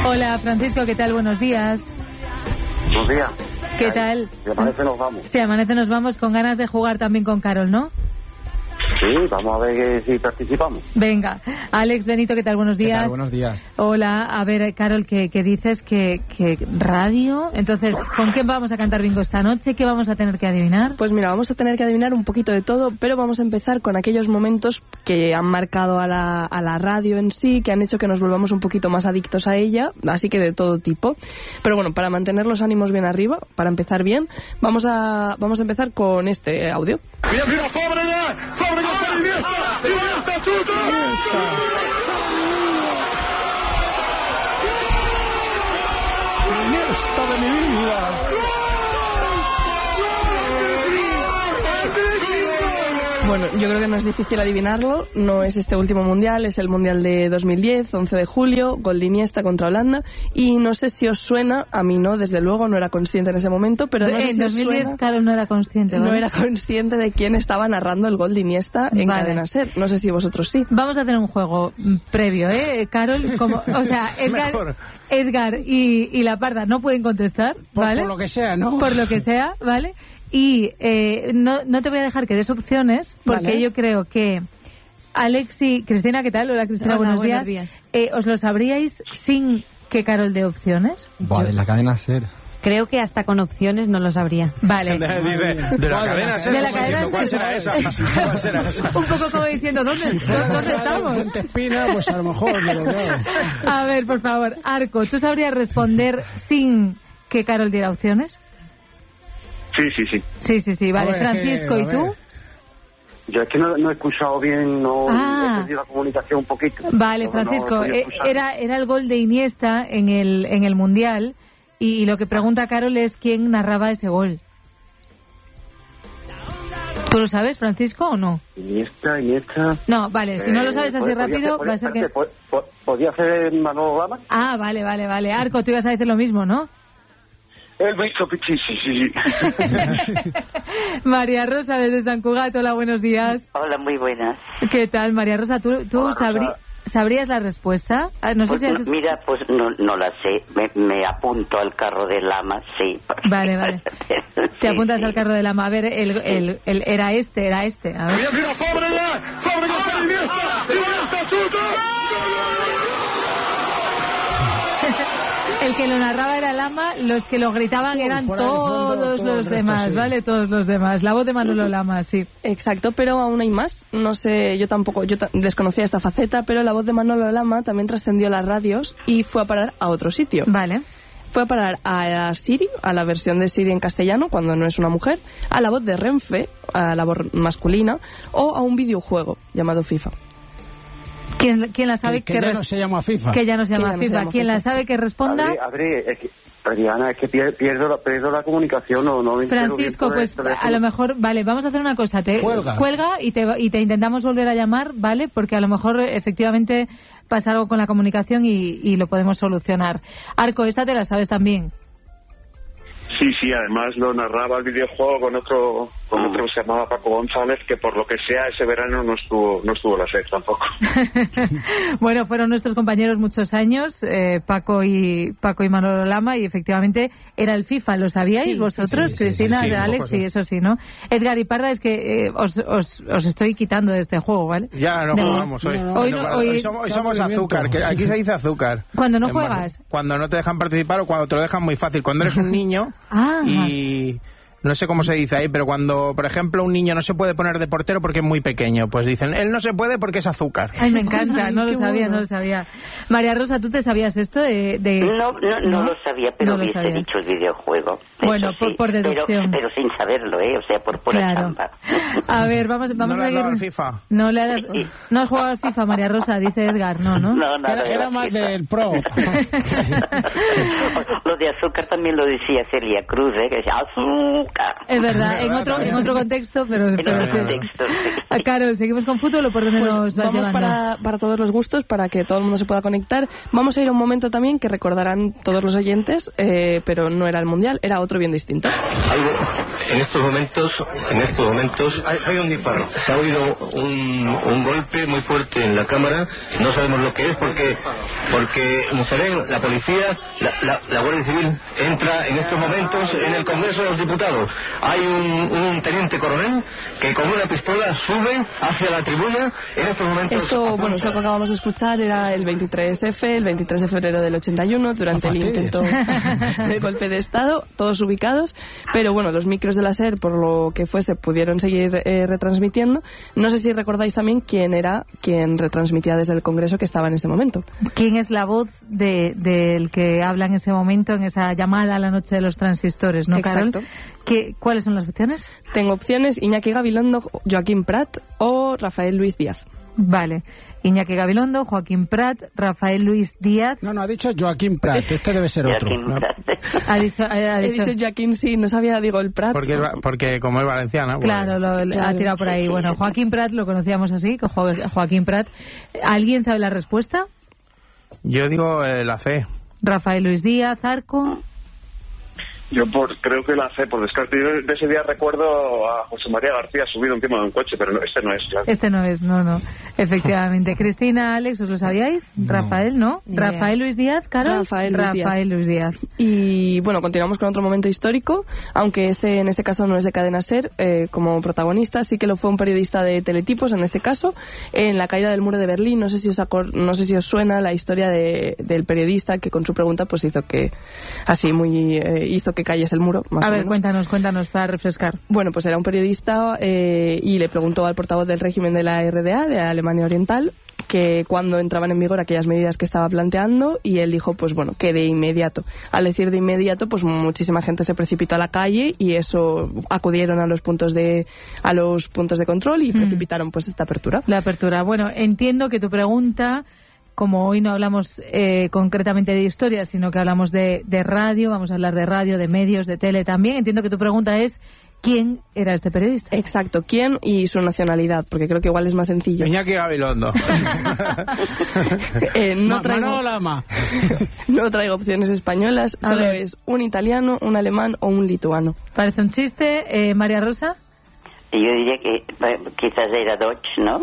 Hola, Francisco, ¿qué tal? Buenos días. Buenos días. ¿Qué tal? Si amanece nos vamos. Si amanece nos vamos, con ganas de jugar también con Carol, ¿no? Sí, vamos a ver si participamos. Venga. Alex, Benito, ¿qué tal? Buenos días. ¿Qué tal? Buenos días. Hola, a ver, Carol, ¿qué dices? ¿Que radio? Entonces, ¿con qué vamos a cantar bingo esta noche? ¿Qué vamos a tener que adivinar? Pues mira, vamos a tener que adivinar un poquito de todo, pero vamos a empezar con aquellos momentos que han marcado a la radio en sí, que han hecho que nos volvamos un poquito más adictos a ella, así que de todo tipo. Pero bueno, para mantener los ánimos bien arriba, para empezar bien, vamos a empezar con este audio. Mira, Fábregas para Iniesta, chuta. Iniesta de mi vida. Bueno, yo creo que no es difícil adivinarlo, no es este último mundial, es el mundial de 2010, 11 de julio, gol de Iniesta contra Holanda, y no sé si os suena, a mí no, desde luego, no era consciente en ese momento, pero no sé si 2010, suena, Carol no era consciente, ¿vale? No era consciente de quién estaba narrando el gol de Iniesta en Cadena SER, no sé si vosotros sí. Vamos a hacer un juego previo, Carol, o sea, Edgar y la Parda no pueden contestar, ¿vale? Por lo que sea, ¿no? Por lo que sea, ¿vale? Y no te voy a dejar que des opciones, porque vale. Yo creo que Alex y Cristina, ¿qué tal? Hola, Cristina, Hola, buenos días. ¿Os lo sabríais sin que Carol dé opciones? De la Cadena SER. Creo que hasta con opciones no lo sabría. Vale. De la cadena SER. De la cadena SER. ¿Cuál será esa? ¿Cuál será esa? Un poco como diciendo, ¿dónde estamos? Fuente Espina, pues a lo mejor, pero claro. A ver, por favor, Arco, ¿tú sabrías responder sin que Carol diera opciones? Sí, vale. Ver, Francisco, ¿y tú? Yo es que no he escuchado bien, he perdido la comunicación un poquito. Vale, Francisco, era el gol de Iniesta en el Mundial, y lo que pregunta Carol es quién narraba ese gol. ¿Tú lo sabes, Francisco, o no? Iniesta. No, vale, si no lo sabes así rápido, va a ser que... ¿Podía ser Manolo Lama? Ah, vale. Arco, tú ibas a decir lo mismo, ¿no? El bicho pichi, sí. María Rosa, desde San Cugat, hola, buenos días. Hola, muy buenas. ¿Qué tal, María Rosa? ¿Tú sabrías la respuesta? No sé si mira, pues no la sé. Me apunto al carro de Lama, sí. Vale. Te apuntas al carro de Lama. A ver, el era este. A ver. Mira, Fábregas para Iniesta, chuta. El que lo narraba era Lama, los que lo gritaban eran todos los demás, sí. ¿Vale? Todos los demás. La voz de Manolo Lama, sí. Exacto, pero aún hay más. No sé, yo desconocía esta faceta, pero la voz de Manolo Lama también trascendió las radios y fue a parar a otro sitio. Vale. Fue a parar a Siri, a la versión de Siri en castellano, cuando no es una mujer, a la voz de Renfe, a la voz masculina, o a un videojuego llamado FIFA. ¿Quién la sabe? Que ya no se llama FIFA. Que ya no se llama FIFA. ¿Quién la sabe que responda? Adriana, es que pierdo la comunicación. No Francisco, pues a lo mejor, vale, vamos a hacer una cosa. Cuelga y te intentamos volver a llamar, ¿vale? Porque a lo mejor efectivamente pasa algo con la comunicación y lo podemos solucionar. Arco, esta te la sabes también. Sí, además lo narraba el videojuego con otro que se llamaba Paco González, que por lo que sea ese verano no estuvo la SER tampoco. Bueno, fueron nuestros compañeros muchos años, Paco y Manolo Lama, y efectivamente era el FIFA. ¿Lo sabíais vosotros, Cristina, Alex? Sí, eso sí, ¿no? Edgar y Parda, es que os estoy quitando de este juego, ¿vale? Ya no jugamos hoy. Hoy somos azúcar, que aquí se dice azúcar. ¿Cuando no juegas? Cuando no te dejan participar o cuando te lo dejan muy fácil. Cuando eres un niño y... No sé cómo se dice ahí, pero cuando, por ejemplo, un niño no se puede poner de portero porque es muy pequeño, pues dicen, él no se puede porque es azúcar. Ay, me encanta, no lo sabía. María Rosa, ¿tú te sabías esto de...? No lo sabía, pero hubiese dicho el videojuego. Bueno, sí, por deducción. Pero sin saberlo, o sea, por pura chamba. A ver, vamos ¿No a seguir. le has dado al FIFA? No has jugado al FIFA, María Rosa, dice Edgar, ¿no? Era más del Pro. Lo de azúcar también lo decía Celia Cruz, que decía azúcar. nunca. Es verdad, en otro contexto, pero sí. Contexto, sí. Carol, ¿seguimos con fútbol o por dónde Pues nos vas vamos llevando? para todos los gustos, para que todo el mundo se pueda conectar. Vamos a ir a un momento también que recordarán todos los oyentes, pero no era el Mundial, era otro bien distinto. En estos momentos hay un disparo. Se ha oído un golpe muy fuerte en la cámara. No sabemos lo que es porque se ve la policía, la Guardia Civil entra en estos momentos en el Congreso de los Diputados. Hay un teniente coronel que con una pistola sube hacia la tribuna. En estos momentos... Esto que acabamos de escuchar era el 23F, el 23 de febrero del 81, durante el intento de golpe de Estado, todos ubicados, pero bueno, los micros de la SER, por lo que fuese, pudieron seguir retransmitiendo. No sé si recordáis también quién retransmitía desde el Congreso que estaba en ese momento. ¿Quién es la voz del que habla en ese momento, en esa llamada a la noche de los transistores, ¿no, Carol? Exacto. ¿Cuáles son las opciones? Tengo opciones: Iñaki Gabilondo, Joaquín Prat o Rafael Luis Díaz. Vale. Iñaki Gabilondo, Joaquín Prat, Rafael Luis Díaz. No, ha dicho Joaquín Prat. Este debe ser otro. ¿No? Ha dicho Joaquín, sí, no sabía, digo, el Prat. Porque como es valenciana. Claro, ha tirado por ahí. Bueno, Joaquín Prat lo conocíamos así, Joaquín Prat. ¿Alguien sabe la respuesta? Yo digo la C. Rafael Luis Díaz, Arco. Yo creo que la C, por descarte. Yo de ese día recuerdo a José María García subido encima de un coche, pero este no es, claro. Este no es, no. Efectivamente. Cristina, Alex, ¿os lo sabíais? No. Rafael, ¿no? Rafael Luis Díaz, Carol. Rafael Luis Díaz. Y bueno, continuamos con otro momento histórico, aunque en este caso no es de Cadena SER, como protagonista, sí que lo fue un periodista de Teletipos, en este caso, en la caída del muro de Berlín. No sé si os suena la historia del periodista que con su pregunta pues hizo que cayese el muro. A ver, cuéntanos para refrescar. Bueno, pues era un periodista y le preguntó al portavoz del régimen de la RDA, de Alemania Oriental, que cuando entraban en vigor aquellas medidas que estaba planteando, y él dijo, pues bueno, que de inmediato. Al decir de inmediato, pues muchísima gente se precipitó a la calle y eso acudieron a los puntos de control y precipitaron pues esta apertura. La apertura. Bueno, entiendo que tu pregunta, como hoy no hablamos concretamente de historia, sino que hablamos de radio, vamos a hablar de radio, de medios, de tele también, entiendo que tu pregunta es ¿quién era este periodista? Exacto, ¿quién y nacionalidad? Porque creo que igual es más sencillo. Iñaki Gabilondo. No traigo opciones españolas, solo es un italiano, un alemán o un lituano. Parece un chiste. María Rosa. Yo diría que quizás era Deutsch, ¿no?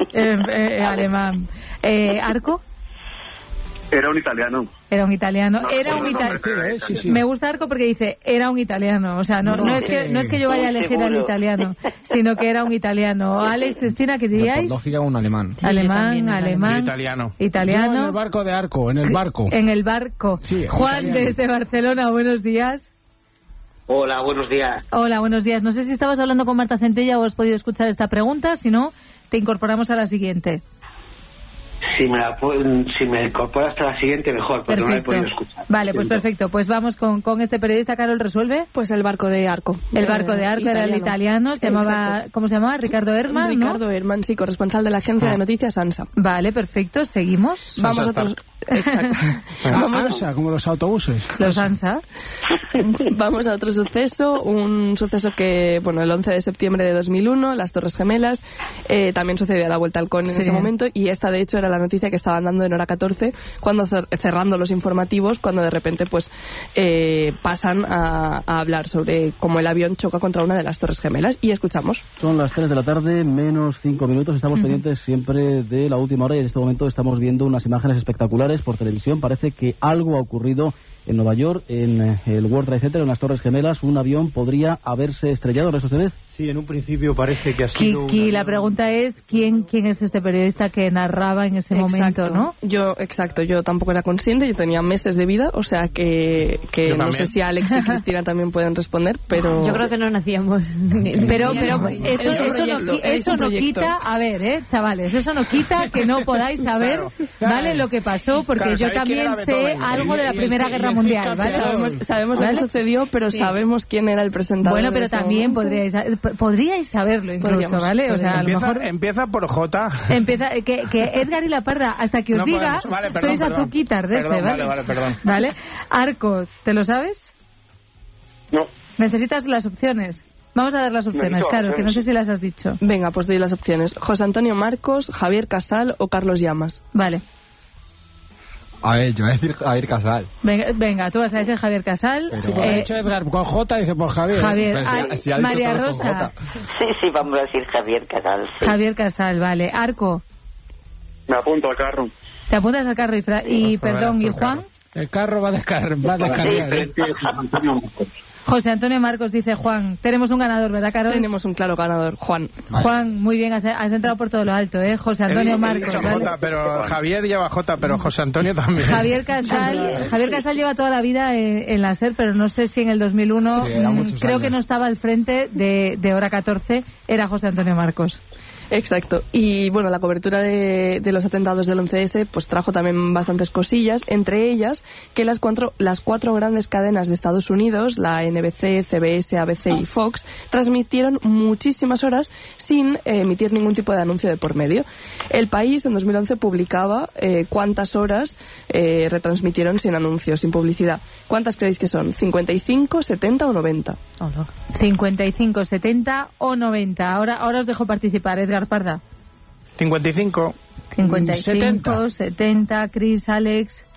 Alemán. ¿Arco? Era un italiano. Era un italiano. No, era un italiano. Sí. Me gusta Arco porque dice era un italiano. O sea, no es que yo vaya a elegir al italiano, sino que era un italiano. Alex, Cristina, ¿qué diríais? Por lógica, un alemán. Sí, alemán. Italiano. Yo en el barco de Arco, en el barco. En el barco. Sí, Juan, italiano. Desde Barcelona, buenos días. Hola, buenos días. Hola, buenos días. No sé si estabas hablando con Marta Centella o has podido escuchar esta pregunta. Si no, te incorporamos a la siguiente. Si me incorporas hasta la siguiente, mejor, porque perfecto. No la he podido escuchar. Vale, pues perfecto. Pues vamos con este periodista. Carol, ¿resuelve? Pues el barco de Arco. El barco de Arco era el italiano. ¿Cómo se llamaba? Ricardo Herman, Ricardo Herman, sí, corresponsal de la agencia de noticias ANSA. Vale, perfecto. Seguimos. Vamos a otros... Exacto. ANSA, como los autobuses. Los ANSA. Vamos a otro suceso, un suceso que, bueno, el 11 de septiembre de 2001, las Torres Gemelas, también sucedió a la vuelta al CON en ese momento, y esta de hecho era la noticia que estaban dando en Hora 14, cuando cerrando los informativos, cuando de repente pues pasan a hablar sobre cómo el avión choca contra una de las Torres Gemelas, y escuchamos. Son las 3 de la tarde, menos 5 minutos, estamos pendientes siempre de la última hora, y en este momento estamos viendo unas imágenes espectaculares por televisión. Parece que algo ha ocurrido en Nueva York, en el World Trade Center, en las Torres Gemelas. Un avión podría haberse estrellado, ¿eso se ve? Sí, en un principio parece que ha sido... Kiki, la pregunta es ¿quién es este periodista que narraba en ese momento, ¿no? Yo tampoco era consciente, yo tenía meses de vida, o sea que no sé si Alex y Cristina también pueden responder, pero... Yo creo que no nacíamos. Pero eso no quita, a ver, chavales, eso no quita que no podáis saber, ¿vale? Lo que pasó, porque yo también sé algo de la Primera Guerra Mundial, ¿vale? Sabemos lo que sucedió, pero sabemos quién era el presentador. Bueno, pero también podríais saberlo incluso, ¿vale? O sea, a lo mejor... Empieza por J. Que Edgar y la Parda, hasta que os diga, sois azuquitas de ese, ¿vale? Perdón. ¿Vale? Arco, ¿te lo sabes? No. ¿Necesitas las opciones? Vamos a dar las opciones, claro, que no sé si las has dicho. Venga, pues doy las opciones. José Antonio Marcos, Javier Casal o Carlos Llamas. Vale. A ver, yo voy a decir Javier Casal. Venga, tú vas a decir Javier Casal. Pero ha dicho Edgar con J, dice pues Javier. Si María Rosa. Sí, vamos a decir Javier Casal. Sí. Javier Casal, vale. Arco. Me apunto al carro. ¿Te apuntas al carro y Juan? El carro va a descargar. José Antonio Marcos, dice Juan. Tenemos un ganador, ¿verdad, Carol? Tenemos un claro ganador, Juan. Juan, muy bien, has entrado por todo lo alto, ¿eh? José Antonio Marcos. ¿Vale? J, pero Javier lleva J, pero José Antonio también. Javier Casal lleva toda la vida en la SER, pero no sé si en el 2001, creo que no estaba al frente de Hora 14, era José Antonio Marcos. Exacto. Y bueno, la cobertura de los atentados del 11S pues trajo también bastantes cosillas, entre ellas que las cuatro grandes cadenas de Estados Unidos, la NBC, CBS, ABC y Fox, transmitieron muchísimas horas sin emitir ningún tipo de anuncio de por medio. El País en 2011 publicaba cuántas horas retransmitieron sin anuncios, sin publicidad. ¿Cuántas creéis que son? ¿55, 70 o 90? 55, 70 o 90. Ahora os dejo participar, Edgar Parda. 55. 70, Chris, Alex.